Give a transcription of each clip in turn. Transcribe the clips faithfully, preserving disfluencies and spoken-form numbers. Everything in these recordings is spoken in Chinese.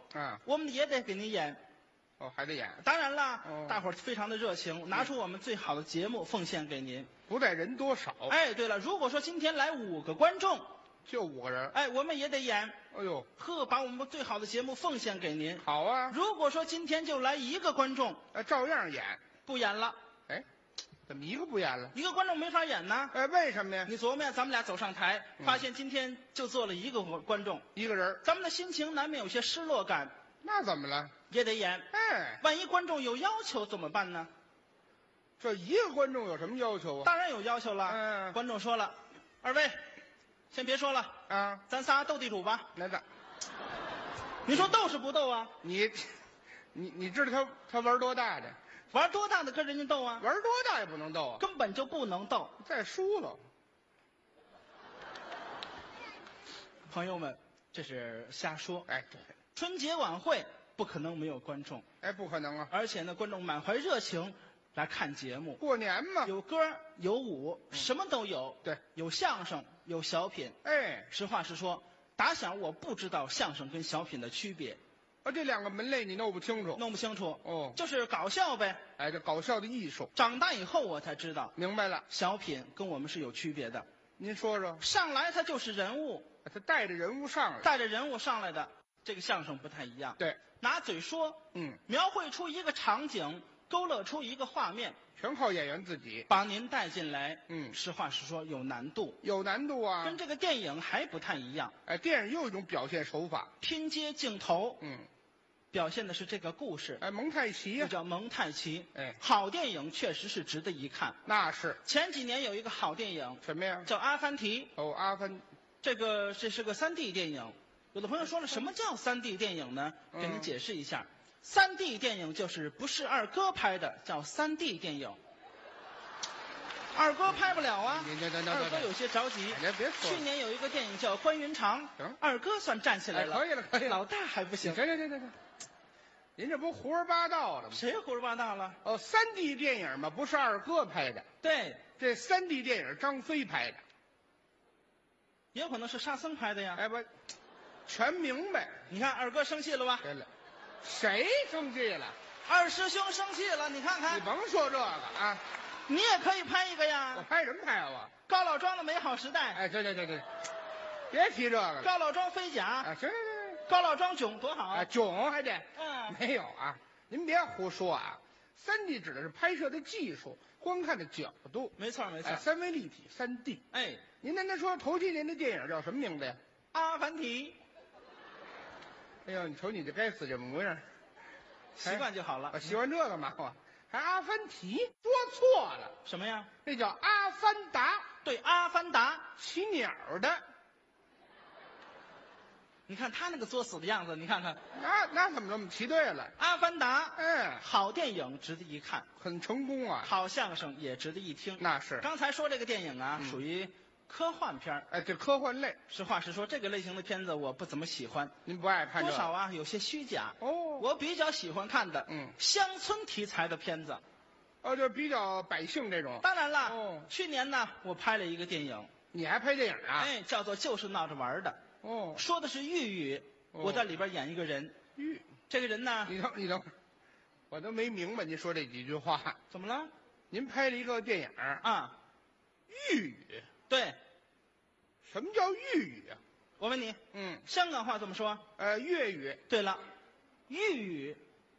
嗯， 我们也得给您演。 哦，还得演， 当然了， 哦大伙儿非常的热情，拿出我们最好的节目奉献给您。 不在人多少， 哎，对了，如果说今天来五个观众， 就五个人。 哎，我们也得演。 哎呦， 呵，把我们最好的节目奉献给您。 好啊， 如果说今天就来一个观众， 呃，照样演。 不演了， 哎，怎么一个不演了？ 一个观众没法演呢。 哎，为什么呀？ 你琢磨呀，咱们俩走上台， 嗯发现今天就做了一个观众， 一个人， 咱们的心情难免有些失落感， 那怎么了？ 也得演。 哎， 万一观众有要求怎么办呢？ 这一个观众有什么要求啊？ 当然有要求了。 嗯观众说了，二位，先别说了， 啊， 咱仨斗地主吧。 那个， 你说斗是不斗啊？ 你，你你知道他他玩多大的？ 玩多大的跟人家斗啊？ 玩多大也不能斗啊！ 根本就不能斗。 再输了， 朋友们，这是瞎说。 哎，对， 春节晚会不可能没有观众， 哎，不可能啊！ 而且呢，观众满怀热情来看节目， 过年嘛， 有歌有舞，什么都有。 对， 有相声，有小品。 哎， 实话实说，打小我不知道相声跟小品的区别， 啊，这两个门类你弄不清楚。 弄不清楚。 哦， 就是搞笑呗。 哎，这搞笑的艺术， 长大以后我才知道， 明白了。 小品跟我们是有区别的。 您说说， 上来他就是人物， 他带着人物上来， 带着人物上来的，这个相声不太一样。 对， 拿嘴说， 嗯， 描绘出一个场景，勾勒出一个画面， 全靠演员自己， 把您带进来。 嗯实话实说，有难度， 有难度啊。 跟这个电影还不太一样。 哎，电影又一种表现手法， 拼接镜头， 嗯， 表现的是这个故事， 哎，蒙太奇呀、 这叫蒙太奇。 哎好电影确实是值得一看。 那是前几年有一个好电影什么呀？ 叫《阿凡提》， 哦，阿凡， 这个这是个三 D 电影。有的朋友说了，什么叫三 D 电影呢？ 嗯给您解释一下，三 D 电影就是不是二哥拍的，叫三 D 电影。二哥拍不了啊， 你这这这二哥有些着急。 哎别说了去年有一个电影叫《关云长》， 行二哥算站起来了。 哎可以了可以了老大还不行。 行行行行行，您这不胡说八道了吗？ 谁胡说八道了？ 哦，三 D 电影嘛，不是二哥拍的， 对， 这三 D 电影张飞拍的。 也有可能是沙僧拍的呀。 哎，不，全明白。 你看二哥生气了吧？ 对了，谁生气了？ 二师兄生气了，你看你看， 甭说这个啊， 你也可以拍一个我呀。 拍什么拍啊我？ 高老庄的美好时代， 哎，对对对对，别提这个了。 高老庄飞甲， 啊，行行行， 高老庄囧多好啊，囧还得。 嗯， 没有啊，您别胡说啊。三 D 指的是拍摄的技术，观看的角度。 没错没错哎，。三维立体，三 D。 哎， 您刚才说头些年的电影叫什么名字呀？ 阿凡提， 哎呦，你瞅你这该死这模样， 习惯就好了啊，。喜欢这个嘛？我还阿凡提，说错了， 什么呀？ 那叫阿凡达， 对，阿凡达。 骑鸟的。 你看他那个作死的样子，你看看那那怎么这么骑对了？ 阿凡达， 哎， 好电影值得一看， 很成功啊。 好相声也值得一听。 那是， 刚才说这个电影啊， 嗯属于科幻片儿。 哎，这科幻类， 实话实说，这个类型的片子我不怎么喜欢， 您不爱看这个？ 多少啊有些虚假。 哦， 我比较喜欢看的， 嗯乡村题材的片子。 哦，就比较百姓这种。 当然了， 哦去年呢，我拍了一个电影， 你还拍电影啊？ 哎，叫做《就是闹着玩的》， 哦， 说的是豫语， 哦我在里边演一个人， 豫， 这个人呢， 你等你等会儿，我都没明白您说这几句话。 怎么了？ 您拍了一个电影， 啊， 豫语， 对， 什么叫豫语啊？ 我问你， 嗯， 香港话怎么说？ 呃，粤语， 对了，豫语，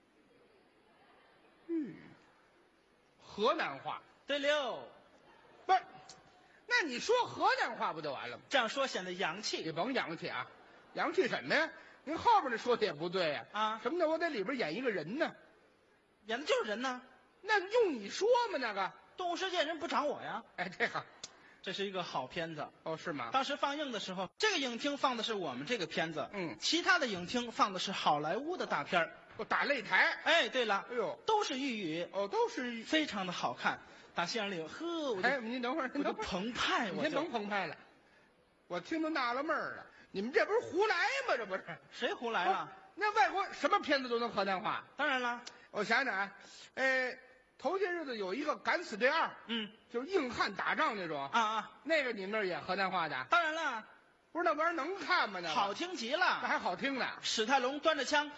豫语，河南话， 对溜， 不是？那你说河南话不就完了吗？ 这样说显得洋你气。 甭洋气啊，洋气什么呀？您后边的说的也不对呀、 啊什么叫我在里边演一个人呢？ 演的就是人呢， 那用你说吗？那个， 动物世界人不找我呀。 哎，这个， 这是一个好片子。 哦，是吗？ 当时放映的时候，这个影厅放的是我们这个片子， 嗯其他的影厅放的是好莱坞的大片儿。 我打擂台， 哎，对了， 哎呦， 都是豫语， 哦，都是。 非常的好看。打戏院里，呵，我就、 哎，您等会儿，您我就等会儿， 澎湃，我您甭就澎湃了，我听都纳了闷儿了。你们这不是胡来吗？这不是？ 谁胡来了？ 那外国什么片子都能河南话？ 当然了， 我想想啊，呃，头些日子有一个《敢死队二》， 嗯就是硬汉打仗那种， 啊啊， 那个你们那儿也河南话的？ 当然了， 不是那玩意儿能看吗？那个好听极那了。 还好听呢。 史泰龙端着枪，